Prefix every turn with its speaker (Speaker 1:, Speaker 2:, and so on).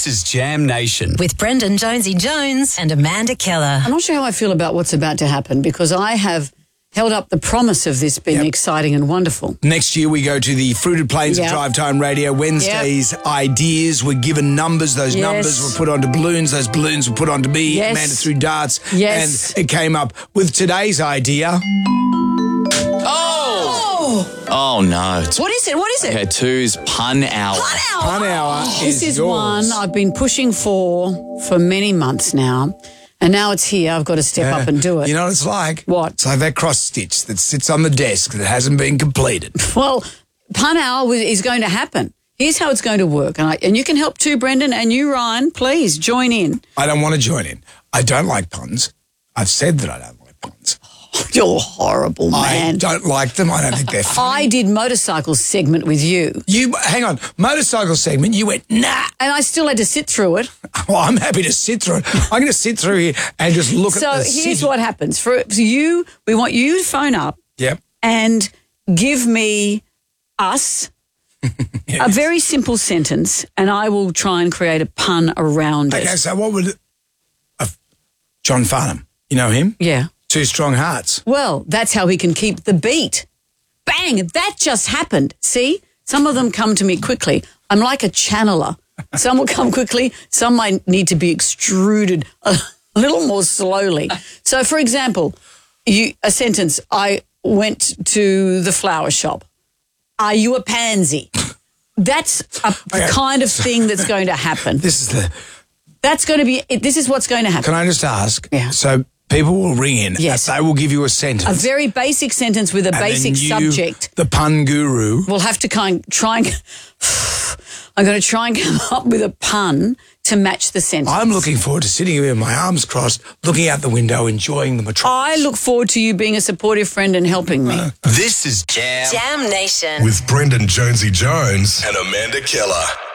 Speaker 1: This is Jam Nation.
Speaker 2: With Brendan Jonesy Jones and Amanda Keller.
Speaker 3: I'm not sure how I feel about what's about to happen because I have held up the promise of this being exciting and wonderful.
Speaker 4: Next year we go to the Fruited Plains of Drive Time Radio. Wednesdays, ideas. We're given numbers. Those numbers were put onto balloons. Those balloons were put onto me. Amanda threw darts.
Speaker 3: Yes.
Speaker 4: And it came up with today's idea.
Speaker 5: Oh, no.
Speaker 3: What is it? What is it?
Speaker 5: Okay, 2's Pun Hour.
Speaker 4: Pun Hour
Speaker 3: This is
Speaker 4: yours.
Speaker 3: one I've been pushing for many months now. And now it's here. I've got to step up and do it.
Speaker 4: You know what it's like?
Speaker 3: What?
Speaker 4: It's like that cross stitch that sits on the desk that hasn't been completed.
Speaker 3: Well, Pun Hour is going to happen. Here's how it's going to work. And you can help too, Brendan, and you, Ryan, please join in.
Speaker 4: I don't want to join in. I don't like puns. I've said that I don't like puns.
Speaker 3: You're horrible, man.
Speaker 4: I don't like them. I don't think they're funny.
Speaker 3: I did motorcycle segment with you.
Speaker 4: Hang on, motorcycle segment, you went, nah.
Speaker 3: And I still had to sit through it.
Speaker 4: Well, I'm happy to sit through it. I'm going to sit through here and just look at the
Speaker 3: So here's
Speaker 4: city.
Speaker 3: what happens. For you, we want you to phone up and give me us a very simple sentence, and I will try and create a pun around it.
Speaker 4: Okay, so what would... John Farnham, you know him?
Speaker 3: Yeah.
Speaker 4: Two Strong Hearts.
Speaker 3: Well, that's how he can keep the beat. Bang! That just happened. See? Some of them come to me quickly. I'm like a channeler. Some will come quickly. Some might need to be extruded a little more slowly. So, for example, a sentence, I went to the flower shop. Are you a pansy? That's a kind of thing that's going to happen. This is what's going to happen.
Speaker 4: Can I just ask?
Speaker 3: Yeah.
Speaker 4: So people will ring in.
Speaker 3: Yes.
Speaker 4: They will give you a sentence.
Speaker 3: A very basic sentence with a basic subject.
Speaker 4: The pun guru.
Speaker 3: We'll have to try and I'm going to try and come up with a pun to match the sentence.
Speaker 4: I'm looking forward to sitting here with my arms crossed, looking out the window, enjoying the metropolis.
Speaker 3: I look forward to you being a supportive friend and helping me.
Speaker 1: This is Jam
Speaker 2: Jam Nation.
Speaker 6: With Brendan Jonesy Jones and Amanda Keller.